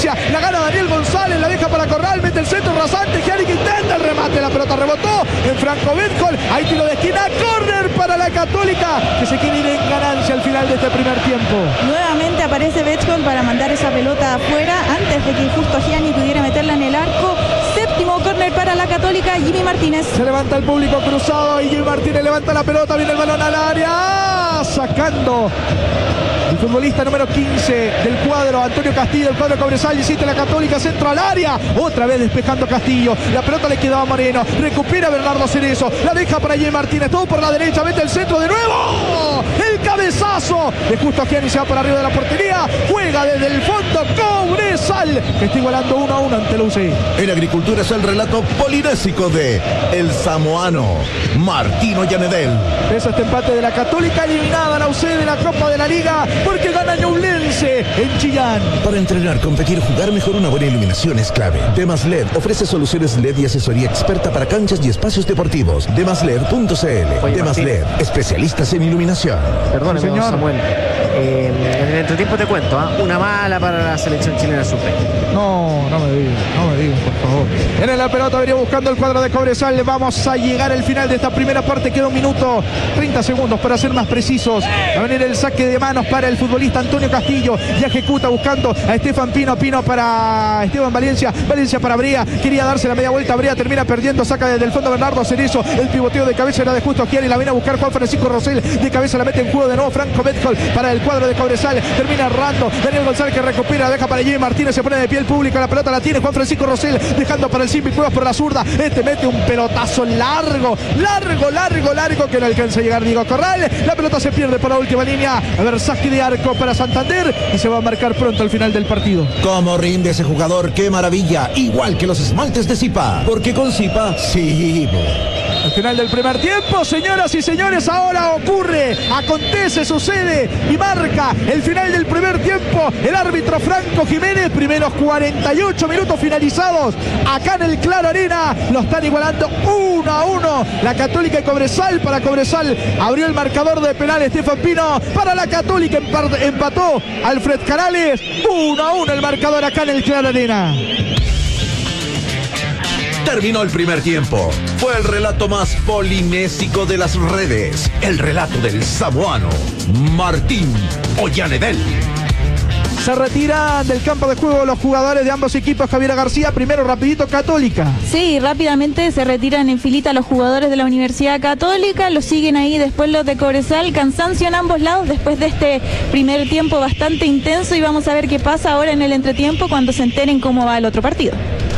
Valencia, la gana Daniel González, la deja para Corral, mete el centro rasante, Gianni que intenta el remate, la pelota rebotó en Franco Bedcol, hay tiro de esquina, córner para la Católica, que se quiere ir en ganancia al final de este primer tiempo. Nuevamente aparece Bedcol para mandar esa pelota afuera, antes de que justo Gianni pudiera meterla en el arco. Séptimo córner para la Católica, Jimmy Martínez. Se levanta el público cruzado y Jimmy Martínez levanta la pelota, viene el balón al área, sacando el futbolista número 15 del cuadro, Antonio Castillo, el cuadro Cobresal, insiste la Católica, centro al área, otra vez despejando Castillo, la pelota le quedaba a Moreno, recupera Bernardo Cerezo, la deja para Jimmy Martínez, todo por la derecha, mete el centro de nuevo, el cabezazo de Justo Gianni, se va por arriba de la portería, juega desde el fondo Cobresal, que está igualando 1-1 ante la UCI. En Agricultura es el relato polinésico de el samoano Martino Llanedel. Es este empate de la Católica, eliminada la UCI de la Copa de la Liga, porque gana Ñublense en Chillán. Para entrenar, competir, jugar mejor, una buena iluminación es clave. Demas LED ofrece soluciones LED y asesoría experta para canchas y espacios deportivos. Demasled.cl. Demas LED, especialistas en iluminación. Perdóneme, señor Samuel. En el entretiempo te cuento, una mala para la selección chilena sub-20. No me digas, por favor. En la pelota venía buscando el cuadro de Cobresal. Vamos a llegar al final de esta primera parte. Queda 1 minuto 30 segundos para ser más precisos. Va a venir el saque de manos para el futbolista Antonio Castillo. Ya ejecuta buscando a Estefan Pino. Pino para Esteban Valencia. Valencia para Brea. Quería darse la media vuelta. Brea termina perdiendo. Saca desde el fondo Bernardo Cerezo. El pivoteo de cabeza era de Justo Gianni. La viene a buscar Juan Francisco Rosell. De cabeza la mete en juego de nuevo Franco Bedcol para el cuadro de Cobresal. Termina errando. Daniel González que recupera. Deja para Jimmy Martínez. Se pone de pie el público. La pelota la tiene Juan Francisco Rosell. Dejando para el Simbi Cuevas por la zurda. Mete un pelotazo largo que no alcanza a llegar Diego Corral. La pelota se pierde por la última línea. A ver, saque de arco para Santander y se va a marcar pronto al final del partido. ¿Cómo rinde ese jugador? ¡Qué maravilla! Igual que los esmaltes de Zipa. Porque con Zipa, sí. Al final del primer tiempo, señoras y señores, ahora ocurre, acontece, sucede y marca el final del primer tiempo el árbitro Franco Jiménez. Primeros 48 minutos finalizados acá en el Claro Arena, lo están igualando 1-1 la Católica y Cobresal. Para Cobresal abrió el marcador de penal Estefan Pino, para la Católica empató Alfred Canales. 1-1 el marcador acá en el Claro Arena. Terminó el primer tiempo. Fue el relato más polinésico de las redes. El relato del samoano Martín Ollanedel. Se retiran del campo de juego los jugadores de ambos equipos. Javiera García, primero rapidito Católica. Sí, rápidamente se retiran en filita los jugadores de la Universidad Católica, los siguen ahí después los de Cobresal. Cansancio en ambos lados después de este primer tiempo bastante intenso, y vamos a ver qué pasa ahora en el entretiempo cuando se enteren cómo va el otro partido.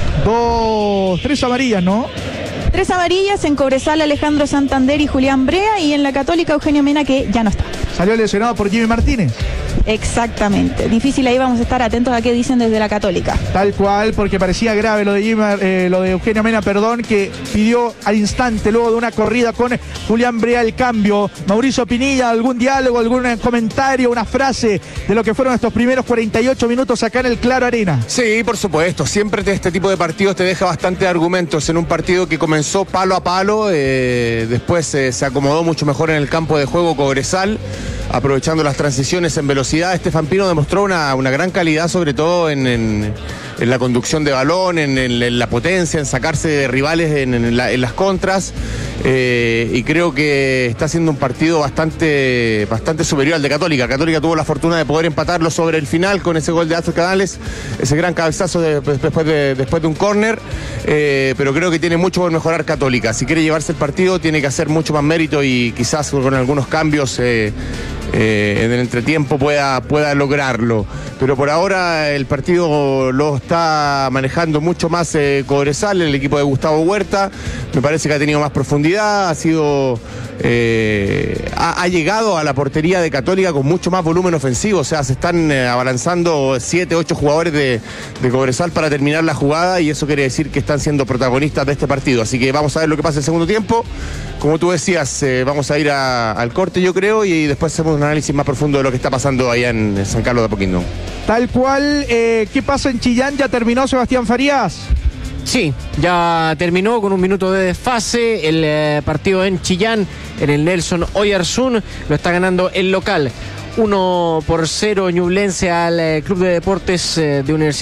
3 amarillas, ¿no? 3 amarillas en Cobresal, Alejandro Santander y Julián Brea, y en la Católica Eugenio Mena, que ya no está. Salió lesionado por Jimmy Martínez. Exactamente, difícil, ahí vamos a estar atentos a qué dicen desde la Católica. Tal cual, porque parecía grave lo de Eugenio Mena, que pidió al instante, luego de una corrida con Julián Brea, el cambio. Mauricio Pinilla, algún diálogo, algún comentario, una frase de lo que fueron estos primeros 48 minutos acá en el Claro Arena. Sí, por supuesto, siempre este tipo de partidos te deja bastantes argumentos. En un partido que comenzó palo a palo, después se acomodó mucho mejor en el campo de juego Cobresal, aprovechando las transiciones en velocidad. Estefan Pino demostró una gran calidad, sobre todo en la conducción de balón, en la potencia, en sacarse de rivales en las contras, y creo que está haciendo un partido bastante superior al de Católica. Católica tuvo la fortuna de poder empatarlo sobre el final con ese gol de Alfred Canales, ese gran cabezazo después de un córner, pero creo que tiene mucho por mejorar Católica. Si quiere llevarse el partido tiene que hacer mucho más mérito, y quizás con algunos cambios en el entretiempo pueda lograrlo, pero por ahora el partido lo está manejando mucho más Cobresal, el equipo de Gustavo Huerta. Me parece que ha tenido más profundidad, ha llegado a la portería de Católica con mucho más volumen ofensivo. O sea, se están abalanzando 7, 8 jugadores de Cobresal para terminar la jugada, y eso quiere decir que están siendo protagonistas de este partido. Así que vamos a ver lo que pasa en el segundo tiempo. Como tú decías, vamos a ir al corte, yo creo, y después hacemos un análisis más profundo de lo que está pasando allá en San Carlos de Apoquindo. Tal cual. ¿Qué pasa en Chillán? ¿Ya terminó Sebastián Farías? Sí, ya terminó con un minuto de desfase el partido en Chillán, en el Nelson Oyarzún. Lo está ganando el local 1-0 Ñublense al Club de Deportes de Universidad